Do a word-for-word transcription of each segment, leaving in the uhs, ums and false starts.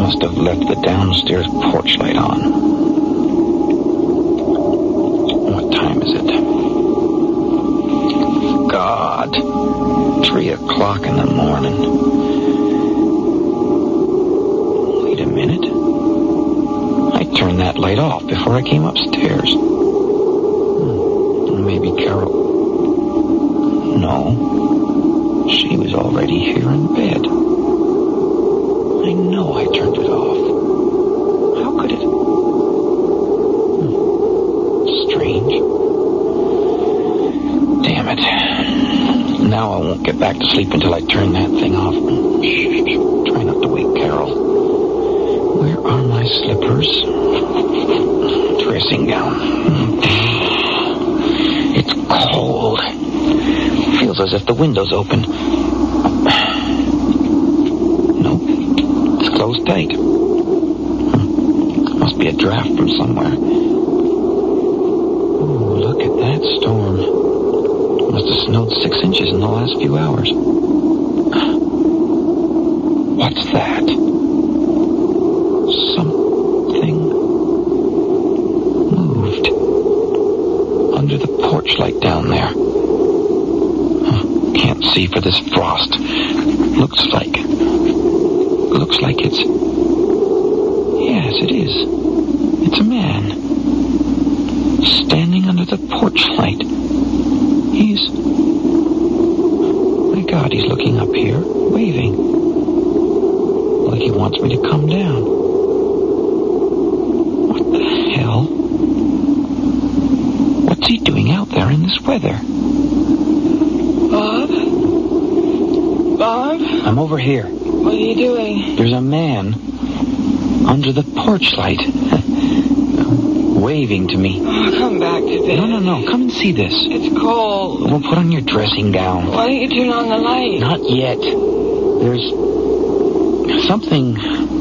must have left the downstairs porch light on. What time is it? God, three o'clock in the morning. Wait a minute. I turned that light off before I came upstairs. Hmm. Maybe Carol... No. She was already here in bed. I know I turned it off. How could it... Hmm. Strange. Damn it. Now I won't get back to sleep until I turn that thing off. Shh, try not to wake Carol. Where are my slippers? Dressing gown. It's cold. Feels as if the window's open. Nope. It's closed tight. Must be a draft from somewhere. Ooh, look at that storm. Must have snowed six inches in the last few hours. What's that? Something moved under the porch light down there. Can't see for this frost. Looks like... Looks like it's... Yes, it is. It's a man. Standing under the porch light. He's... My God, he's looking up here, waving. Like he wants me to come down. What the hell? What's he doing out there in this weather? Bob? Bob? I'm over here. What are you doing? There's a man under the porch light waving to me. Oh, come back to bed. No, no, no. Come and see this. It's cold. Well, put on your dressing gown. Why don't you turn on the light? Not yet. There's something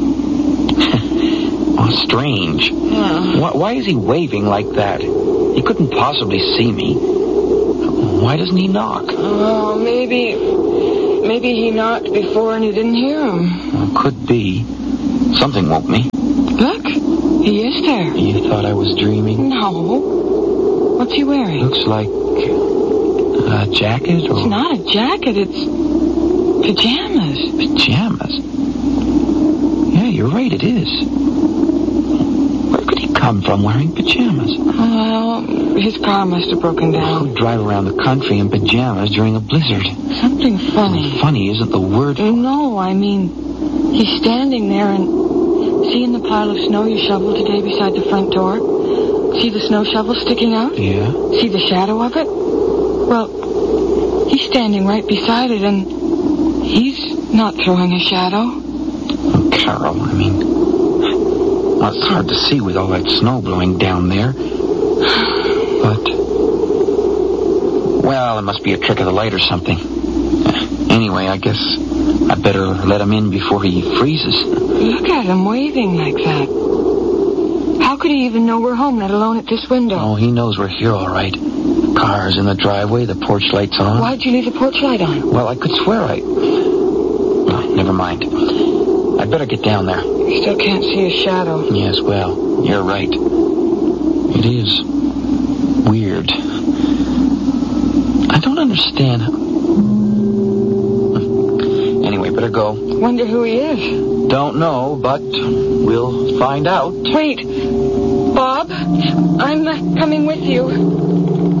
oh, strange. Huh. Why, why is he waving like that? He couldn't possibly see me. Why doesn't he knock? Oh, maybe... Maybe he knocked before and you didn't hear him. Well, could be. Something woke me. Look, he is there. You thought I was dreaming? No. What's he wearing? Looks like a jacket or... It's not a jacket, it's pajamas. Pajamas? Yeah, you're right, it is. Where could he come from wearing pajamas? Well, his car must have broken down. Who'd drive around the country in pajamas during a blizzard? Something funny. Funny isn't the word for... No, I mean, he's standing there and... Seeing the pile of snow you shoveled today beside the front door? See the snow shovel sticking out? Yeah. See the shadow of it? Well, he's standing right beside it and he's not throwing a shadow. Oh, Carol, I mean... Well, it's hard to see with all that snow blowing down there. But... Well, it must be a trick of the light or something. Anyway, I guess I'd better let him in before he freezes. Look at him waving like that. How could he even know we're home, let alone at this window? Oh, he knows we're here all right. Car's in the driveway, the porch light's on. Why'd you leave the porch light on? Well, I could swear I... Oh, never mind. I'd better get down there. You still can't see a shadow. Yes, well, you're right. It is weird. I don't understand. Anyway, better go. Wonder who he is. Don't know, but we'll find out. Wait. Bob, I'm uh, coming with you.